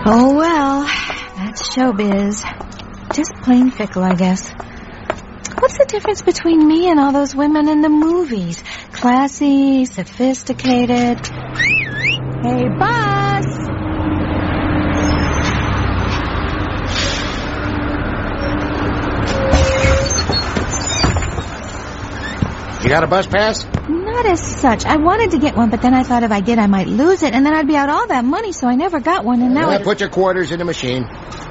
Oh, well, that's showbiz. Just plain fickle, I guess. What's the difference between me and all those women in the movies? Classy, sophisticated. Hey, bus! You got a bus pass? Not as such. I wanted to get one, but then I thought if I did, I might lose it, and then I'd be out all that money, so I never got one, and now Put your quarters in the machine.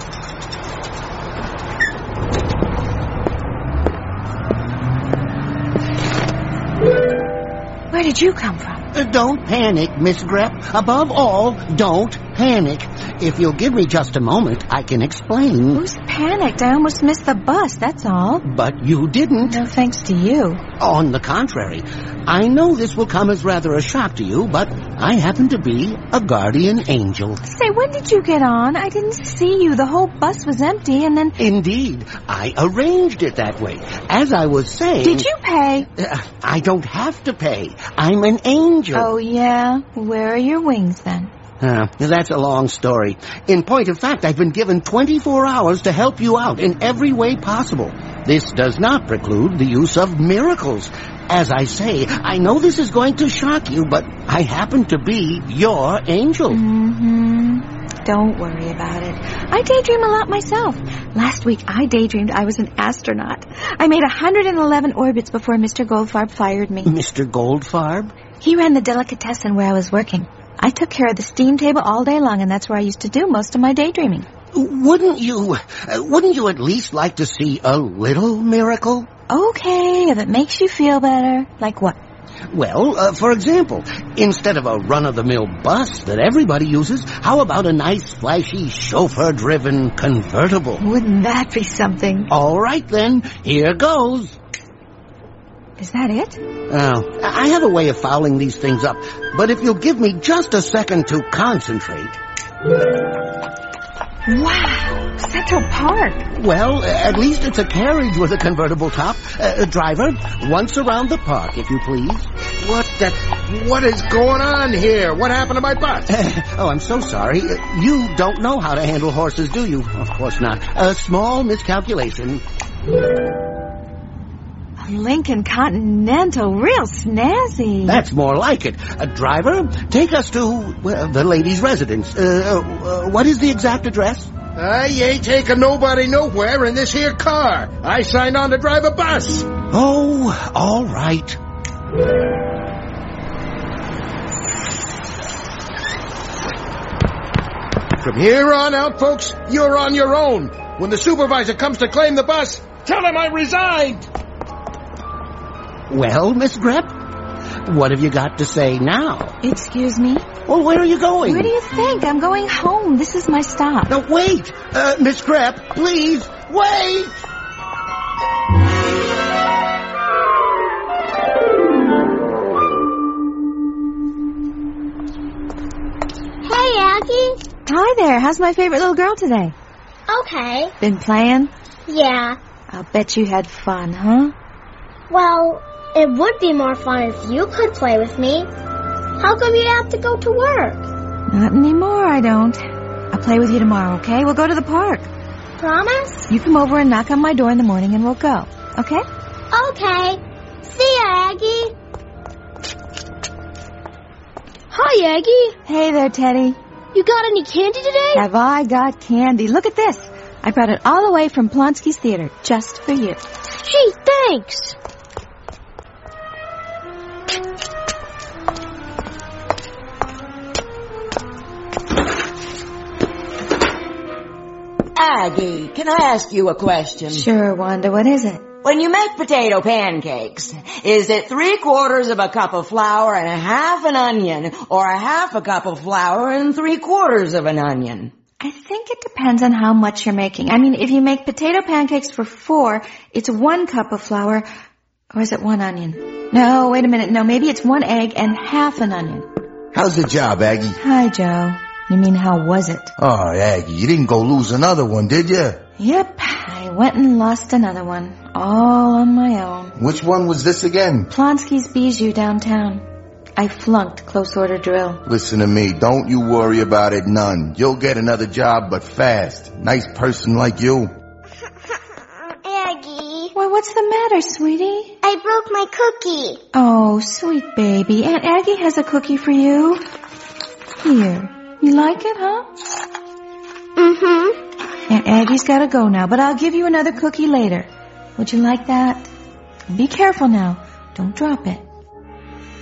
Where did you come from? Don't panic, Miss Grep. Above all, don't panic. If you'll give me just a moment, I can explain. Who's panicked? I almost missed the bus, that's all. But you didn't. No thanks to you. On the contrary, I know this will come as rather a shock to you, but I happen to be a guardian angel. Say, when did you get on? I didn't see you. The whole bus was empty, and then... Indeed, I arranged it that way. As I was saying... Did you pay? I don't have to pay. I'm an angel. Oh, yeah? Where are your wings, then? That's a long story. In point of fact, I've been given 24 hours to help you out in every way possible. This does not preclude the use of miracles. As I say, I know this is going to shock you, but I happen to be your angel. Don't worry about it. I daydream a lot myself. Last week, I daydreamed I was an astronaut. I made 111 orbits before Mr. Goldfarb fired me. Mr. Goldfarb? He ran the delicatessen where I was working. I took care of the steam table all day long, and that's where I used to do most of my daydreaming. Wouldn't you at least like to see a little miracle? Okay, if it makes you feel better. Like what? Well, for example, instead of a run-of-the-mill bus that everybody uses, how about a nice, flashy, chauffeur-driven convertible? Wouldn't that be something? All right, then. Here goes. Is that it? Oh, I have a way of fouling these things up, but if you'll give me just a second to concentrate... Wow, Central Park. Well, at least it's a carriage with a convertible top. Driver, once around the park, if you please. What is going on here? What happened to my bus? Oh, I'm so sorry. You don't know how to handle horses, do you? Of course not. A small miscalculation. A Lincoln Continental, real snazzy. That's more like it. Driver, take us to the lady's residence. What is the exact address? I ain't taking nobody nowhere in this here car. I signed on to drive a bus. Oh, all right. From here on out, folks, you're on your own. When the supervisor comes to claim the bus, tell him I resigned. Well, Miss Grep, what have you got to say now? Excuse me? Well, where are you going? Where do you think? I'm going home. This is my stop. No, wait! Miss Grep, please, wait! Hey, Aggie. Hi there. How's my favorite little girl today? Okay. Been playing? Yeah. I'll bet you had fun, huh? Well, it would be more fun if you could play with me. How come you have to go to work? Not anymore, I don't. I'll play with you tomorrow, okay? We'll go to the park. Promise? You come over and knock on my door in the morning and we'll go, okay? Okay. See ya, Aggie. Hi, Aggie. Hey there, Teddy. You got any candy today? Have I got candy? Look at this. I brought it all the way from Plonsky's Theater, just for you. Gee, thanks. Aggie, can I ask you a question? Sure, Wanda. What is it? When you make potato pancakes, is it 3/4 of a cup of flour and 1/2 an onion, or 1/2 a cup of flour and 3/4 of an onion? I think it depends on how much you're making. I mean, if you make potato pancakes for 4, it's 1 cup of flour, or is it 1 onion? No, wait a minute. No, maybe it's 1 egg and 1/2 an onion. How's the job, Aggie? Hi, Joe. You mean, how was it? Oh, Aggie, you didn't go lose another one, did you? Yep, I went and lost another one, all on my own. Which one was this again? Plonsky's Bijou downtown. I flunked close order drill. Listen to me. Don't you worry about it none. You'll get another job, but fast. Nice person like you. Aggie. Why, what's the matter, sweetie? I broke my cookie. Oh, sweet baby. Aunt Aggie has a cookie for you. Here. You like it, huh? Mm-hmm. Aunt Aggie's gotta go now, but I'll give you another cookie later. Would you like that? Be careful now. Don't drop it.